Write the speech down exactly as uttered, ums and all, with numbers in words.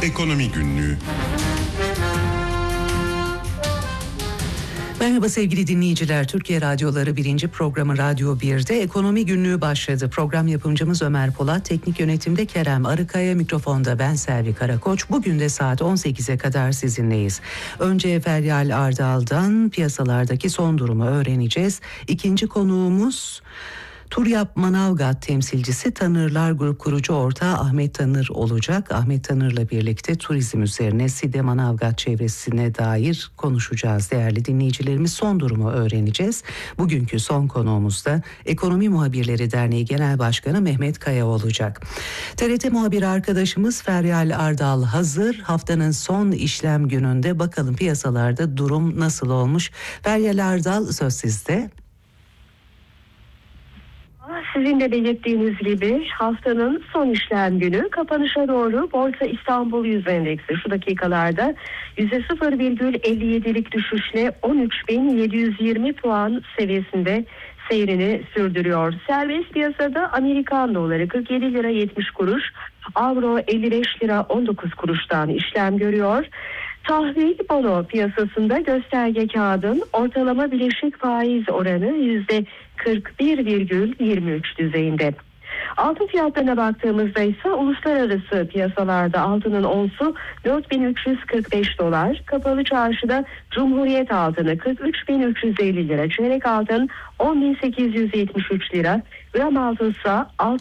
Ekonomi Günlüğü. Merhaba sevgili dinleyiciler. Türkiye Radyoları birinci programı Radyo bir'de Ekonomi Günlüğü başladı. Program yapımcımız Ömer Polat, teknik yönetimde Kerem Arıkaya, mikrofonda ben Selvi Karakoç. Bugün de saat on sekize kadar sizinleyiz. Önce Feryal Ardal'dan piyasalardaki son durumu öğreneceğiz. İkinci konuğumuz Turyap Manavgat temsilcisi Tanırlar Grup kurucu ortağı Ahmet Tanır olacak. Ahmet Tanır'la birlikte turizm üzerine Side Manavgat çevresine dair konuşacağız değerli dinleyicilerimiz. Son durumu öğreneceğiz. Bugünkü son konuğumuz da Ekonomi Muhabirleri Derneği Genel Başkanı Mehmet Kaya olacak. T R T muhabiri arkadaşımız Feryal Ardal hazır. Haftanın son işlem gününde bakalım piyasalarda durum nasıl olmuş? Feryal Ardal, söz sizde. Sizin de belirttiğiniz gibi haftanın son işlem günü, kapanışa doğru Borsa İstanbul Yüz Endeksi şu dakikalarda yüzde sıfır virgül elli yedilik düşüşle on üç bin yedi yüz yirmi puan seviyesinde seyrini sürdürüyor. Serbest piyasada Amerikan doları kırk yedi lira yetmiş kuruş, avro elli beş lira on dokuz kuruştan işlem görüyor. Tahvil bono piyasasında gösterge kağıdın ortalama bileşik faiz oranı yüzde kırk bir virgül yirmi üç düzeyinde. Altın fiyatlarına baktığımızda ise uluslararası piyasalarda altının onsu dört bin üç yüz kırk beş dolar, kapalı çarşıda Cumhuriyet altını kırk üç bin üç yüz elli lira, çeyrek altın on bin sekiz yüz yetmiş üç lira, gram altın ise